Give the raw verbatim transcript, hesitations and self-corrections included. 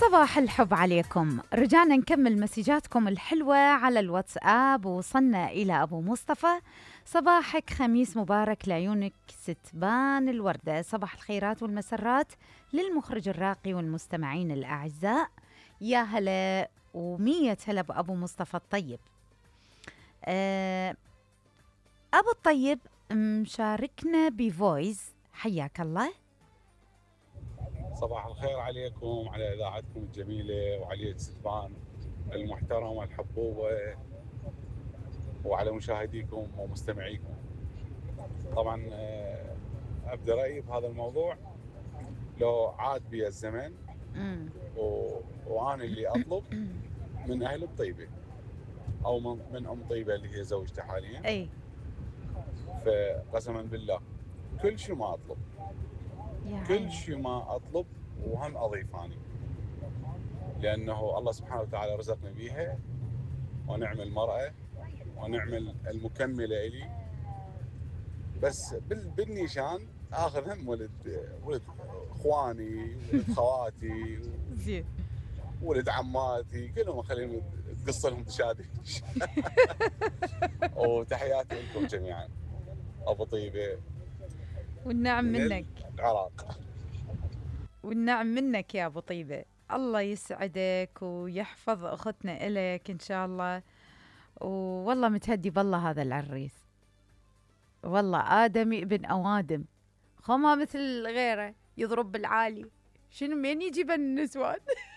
صباح الحب عليكم. رجعنا نكمل مسجاتكم الحلوة على الواتساب ووصلنا إلى أبو مصطفى. صباحك خميس مبارك لعيونك ستبان الوردة. صباح الخيرات والمسرات للمخرج الراقي والمستمعين الأعزاء. يا هلا ومية هلا بأبو مصطفى الطيب. أه أبو الطيب مشاركنا بفويس، حياك الله. صباح الخير عليكم، على إذاعتكم الجميلة وعلى ستبان المحترمة الحبوبة وعلى مشاهديكم ومستمعيكم. طبعا أبدأ رأيي بهذا الموضوع. لو عاد بي الزمن و... وأنا اللي أطلب من أهل الطيبة أو من, من أم طيبة اللي هي زوجتي حاليا، أي فقسما بالله كل شيء ما أطلب، كل شيء ما أطلب وهم أضيف أنا، لأنه الله سبحانه وتعالى رزقني بيها ونعم المرأة ونعم المكملة إلي. بس بالنيشان آخذ هم ولد ولد إخواني، ولد خواتي، ولد عماتي، كلهم أخليهم تقص لهم تشاديش. وتحياتي لكم جميعا. أبو طيبة والنعم من منك العراق. والنعم منك يا أبو طيبة. الله يسعدك ويحفظ أختنا إليك إن شاء الله. والله متهدي بالله هذا العريس، والله آدمي ابن أوادم، خما مثل غيره يضرب بالعالي. شنو من يجيب النسوان؟